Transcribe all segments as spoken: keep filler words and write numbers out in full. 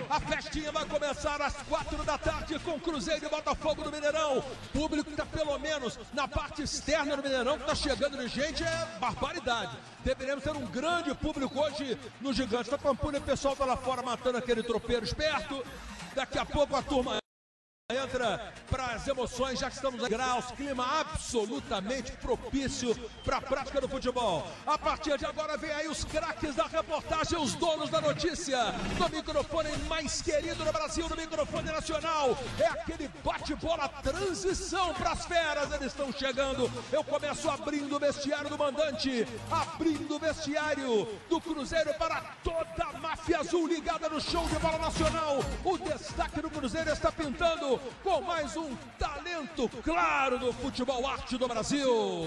A festinha vai começar às quatro da tarde com Cruzeiro e Botafogo do Mineirão. Público que está pelo menos na parte externa do Mineirão, que está chegando de gente, é barbaridade. Deveremos ter um grande público hoje no Gigante da Pampulha. O pessoal está lá fora matando aquele tropeiro esperto. Daqui a pouco a turma entra para as emoções, já que estamos em graus, clima absolutamente propício para a prática do futebol. A partir de agora vem aí os craques da reportagem, os donos da notícia, do microfone mais querido do Brasil, do microfone nacional. É aquele bate-bola, transição para as feras, eles estão chegando. Eu começo abrindo o vestiário do mandante, abrindo o vestiário do Cruzeiro para toda a máfia azul ligada no show de bola nacional. O destaque do Cruzeiro está pintando com mais um talento claro do futebol arte do Brasil.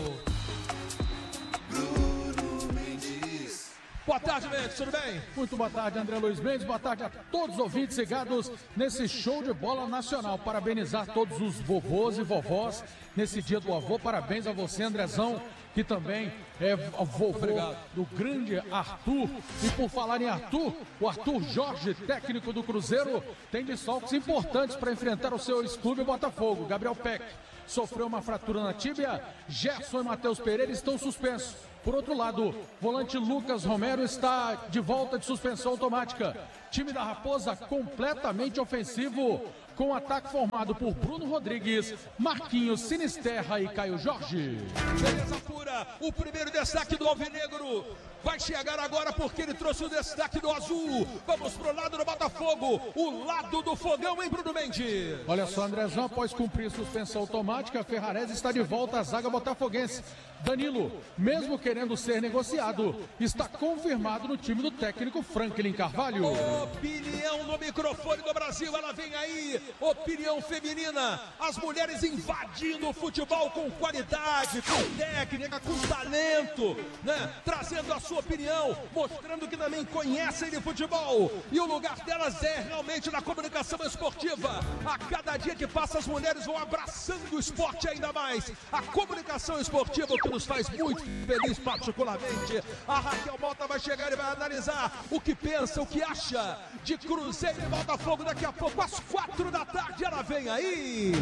Bruno Mendes. Boa tarde, Mendes, tudo bem? Muito boa tarde, André Luiz Mendes. Boa tarde a todos os ouvintes ligados nesse show de bola nacional. Parabenizar todos os vovôs e vovós nesse dia do avô. Parabéns a você, Andrezão, que também é vovô Obrigado. do grande Arthur. E por falar em Arthur, o Arthur Jorge, técnico do Cruzeiro, tem desfalques importantes para enfrentar o seu ex-clube Botafogo. Gabriel Peck sofreu uma fratura na tíbia, Gerson e Matheus Pereira estão suspensos. Por outro lado, volante Lucas Romero está de volta de suspensão automática. Time da Raposa completamente ofensivo, com ataque formado por Bruno Rodrigues, Marquinhos, Sinisterra e Caio Jorge. Beleza pura, o primeiro destaque do Alvinegro vai chegar agora porque ele trouxe o destaque do Azul. Vamos pro lado do Botafogo, o lado do Fogão em Bruno Mendes. Olha só, Andrezão, após cumprir suspensão automática, Ferrarese está de volta à zaga botafoguense. Danilo, mesmo querendo ser negociado, está confirmado no time do técnico Franklin Carvalho. Opinião no microfone do Brasil, ela vem aí, opinião feminina, as mulheres invadindo o futebol com qualidade, com técnica, com talento, né? Trazendo a sua opinião, mostrando que também conhecem de futebol, e o lugar delas é realmente na comunicação esportiva. A cada dia que passa, as mulheres vão abraçando o esporte ainda mais, a comunicação esportiva, que nos faz muito feliz particularmente. A Raquel Mota vai chegar e vai analisar o que pensa, o que acha de Cruzeiro e Botafogo daqui a pouco, às quatro da tarde, ela vem aí.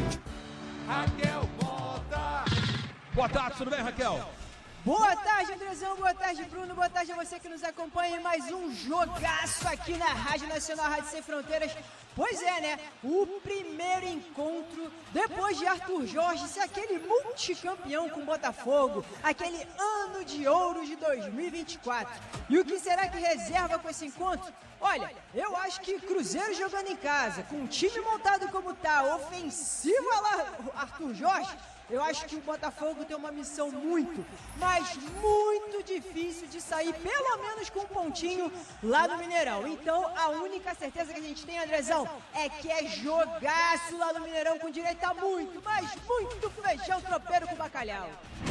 Raquel Mota. Boa tarde, tudo bem, Raquel? Boa tarde, Andrezão, boa tarde, Bruno, boa tarde a você que nos acompanha em mais um jogaço aqui na Rádio Nacional, Rádio Sem Fronteiras. Pois é, né? O primeiro encontro depois de Arthur Jorge ser aquele multicampeão com Botafogo, aquele ano de ouro de dois mil e vinte e quatro. E o que será que reserva com esse encontro? Olha, eu acho que Cruzeiro jogando em casa, com um time montado como tá, ofensivo a lá Arthur Jorge, eu acho que o Botafogo tem uma missão muito, mas muito difícil de sair, pelo menos com um pontinho lá no Mineirão. Então, a única certeza que a gente tem, Andrezão, é que é jogaço lá no Mineirão, com direito a muito, mas muito feijão tropeiro com bacalhau.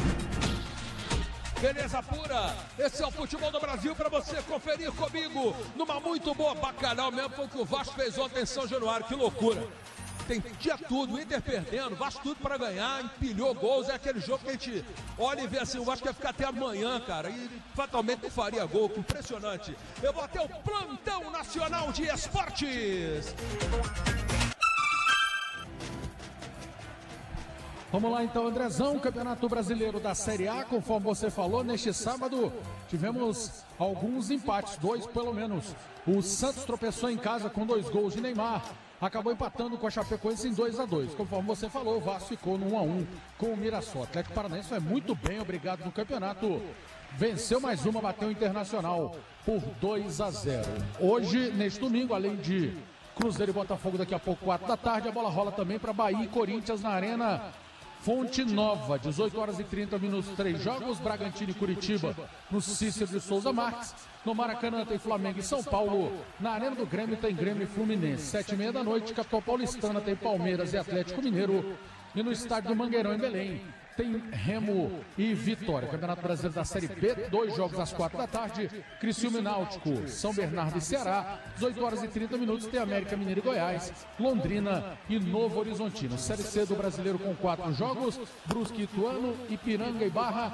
Beleza pura, esse é o futebol do Brasil para você conferir comigo numa muito boa bacalhau mesmo, foi o que o Vasco fez ontem em São Januário, que loucura. Tem tinha tudo, o Inter perdendo, o Vasco tudo para ganhar, empilhou gols, é aquele jogo que a gente olha e vê assim, o Vasco vai ficar até amanhã, cara, e fatalmente não faria gol, que impressionante. Eu vou até o plantão nacional de esportes. Vamos lá então, Andrezão, Campeonato Brasileiro da Série A, conforme você falou, neste sábado tivemos alguns empates, dois pelo menos. O Santos tropeçou em casa com dois gols de Neymar, acabou empatando com a Chapecoense em dois a dois. Conforme você falou, o Vasco ficou no um a um com o Mirassol. O Atlético Paranaense foi muito bem, obrigado no campeonato. Venceu mais uma, bateu o Internacional por dois a zero. Hoje, neste domingo, além de Cruzeiro e Botafogo daqui a pouco, quatro da tarde, a bola rola também para Bahia e Corinthians na Arena Fonte Nova, dezoito horas e trinta minutos, três jogos, Bragantino e Curitiba no Cícero de Souza Marques. No Maracanã tem Flamengo e São Paulo. Na Arena do Grêmio tem Grêmio e Fluminense. Sete e meia da noite, capital paulistana tem Palmeiras e Atlético Mineiro. E no estádio do Mangueirão, em Belém, tem Remo e Vitória. Campeonato Brasileiro da Série B, dois jogos às quatro da tarde. Criciúma e Náutico, São Bernardo e Ceará. dezoito horas e trinta minutos tem América Mineiro e Goiás, Londrina e Novo Horizontino. Série C do Brasileiro com quatro jogos. Brusque e Ituano, Ipiranga e Barra,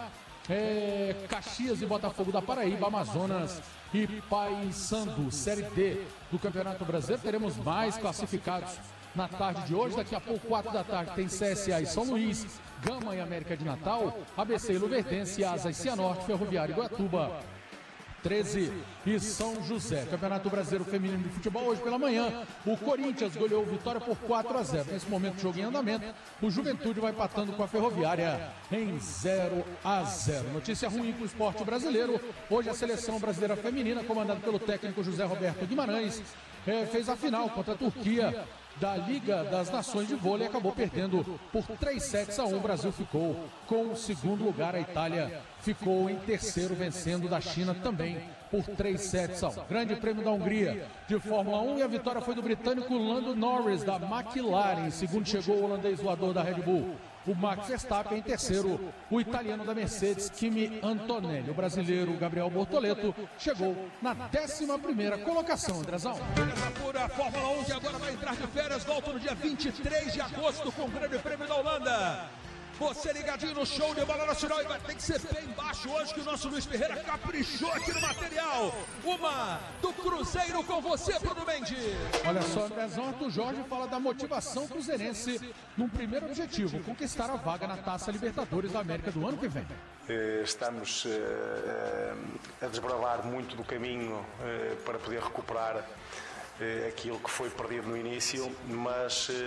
É, Caxias e Botafogo da Paraíba, Amazonas e Paysandu, Série D do Campeonato Brasileiro. Teremos mais classificados na tarde de hoje. Daqui a pouco, quatro da tarde, tem C S A e São Luís, Gama e América de Natal, A B C e Luverdense, Asa e Cianorte, Ferroviária e Goiatuba, treze e São José. Campeonato Brasileiro Feminino de Futebol, hoje pela manhã, o Corinthians goleou Vitória por quatro a zero. Nesse momento, jogo em andamento, o Juventude vai empatando com a Ferroviária em zero a zero. Notícia ruim para o esporte brasileiro. Hoje a seleção brasileira feminina, comandada pelo técnico José Roberto Guimarães, é, fez a final contra a Turquia da Liga das Nações de Vôlei, acabou perdendo por três sets a um. O Brasil ficou com o segundo lugar, a Itália ficou em terceiro, vencendo da China também por três sets a um. Grande Prêmio da Hungria de Fórmula um, e a vitória foi do britânico Lando Norris da McLaren. Em segundo chegou o holandês voador da Red Bull, o Max Verstappen. Em terceiro, o italiano da Mercedes, Kimi Antonelli. O brasileiro Gabriel Bortoleto chegou na décima primeira colocação, Andrezão. Pura Fórmula um, que agora vai entrar de férias, volta no dia vinte e três de agosto com o Grande Prêmio da Holanda. Você ligadinho no show de bola nacional, e vai ter que ser bem baixo hoje, que o nosso Luiz Ferreira caprichou aqui no material. Uma do Cruzeiro com você, Bruno Mendes. Olha só, Andrezão, Arthur Jorge fala da motivação cruzeirense num primeiro objetivo: conquistar a vaga na Taça Libertadores da América do ano que vem. Estamos a desbravar muito do caminho para poder recuperar aquilo que foi perdido no início, mas